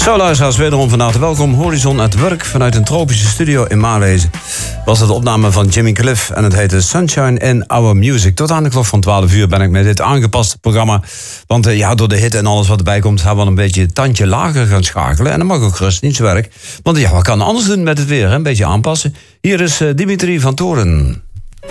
Zo luisteraars, wederom van harte welkom. Horizon at Work vanuit een tropische studio in Maarlezen. Was het de opname van Jimmy Cliff en het heette Sunshine in Our Music. Tot aan de klok van 12 uur ben ik met dit aangepaste programma. Want door de hit en alles wat erbij komt, gaan we een beetje het tandje lager gaan schakelen. En dat mag ook gerust, niet zo werk. Want wat kan anders doen met het weer, hè? Een beetje aanpassen. Hier is Dimitri van Toren.